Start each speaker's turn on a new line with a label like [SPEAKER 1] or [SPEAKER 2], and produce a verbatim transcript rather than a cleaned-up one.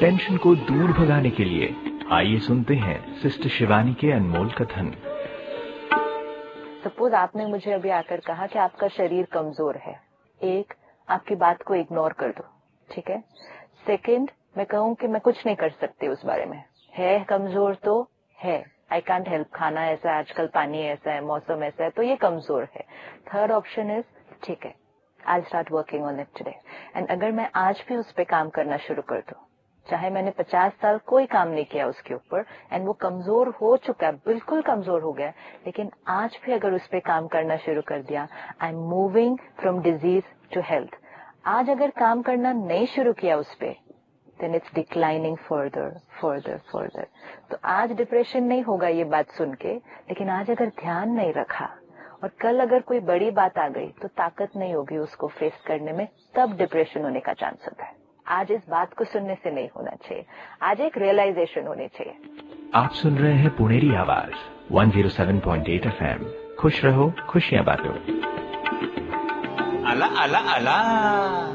[SPEAKER 1] Tension को दूर भगाने के लिए आइए सुनते हैं सिस्टर शिवानी के अनमोल कथन।
[SPEAKER 2] सपोज आपने मुझे अभी आकर कहा कि आपका शरीर कमजोर है, एक आपकी बात को इग्नोर कर दो, ठीक है। सेकंड, मैं कहूं कि मैं कुछ नहीं कर सकती उस बारे में, है कमजोर तो है, आई कांट हेल्प, खाना ऐसा है आजकल, पानी ऐसा है, मौसम ऐसा है, तो ये कमजोर है। थर्ड ऑप्शन इज ठीक है, I start working on it today. And अगर मैं आज भी उस पर काम करना शुरू कर दूं, चाहे मैंने पचास साल कोई काम नहीं किया उसके ऊपर, एंड वो कमजोर हो चुका है, बिल्कुल कमजोर हो गया, लेकिन आज भी अगर उस पर काम करना शुरू कर दिया, I am moving from disease to health. आज अगर काम करना नहीं शुरू किया उस पर, then it's declining further further further. तो आज डिप्रेशन नहीं होगा ये बात सुन के, लेकिन आज अगर ध्यान नहीं रखा और कल अगर कोई बड़ी बात आ गई तो ताकत नहीं होगी उसको फेस करने में, तब डिप्रेशन होने का चांस होता है। आज इस बात को सुनने से नहीं होना चाहिए, आज एक रियलाइजेशन होनी चाहिए।
[SPEAKER 1] आप सुन रहे हैं पुणेरी आवाज एक सौ सात पॉइंट आठ एफएम। खुश रहो, खुशियां बांटो।
[SPEAKER 3] अला अला अला